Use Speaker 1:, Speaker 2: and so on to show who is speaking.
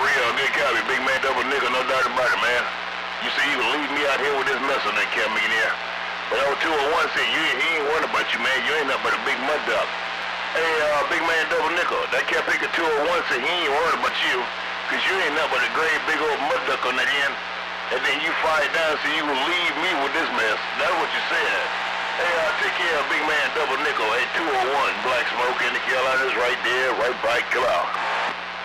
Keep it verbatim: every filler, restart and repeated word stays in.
Speaker 1: real, good copy. Big man, double nickel, no doubt about it, man. You see, you can leave me out here with this mess on that cat millionaire. But old two oh one said, you, he ain't worried about you, man. You ain't nothing but a big mud dog. Hey, uh, big man, double nickel, that cat picker two oh one said he ain't worried about you, because you ain't nothing but a great big old mud duck on that end. And then you fight down so you will leave me with this mess. That's what you said. Hey, uh, take care of big man, double nickel, hey, two oh one, Black Smoke in the Carolinas, right there, right by Killer.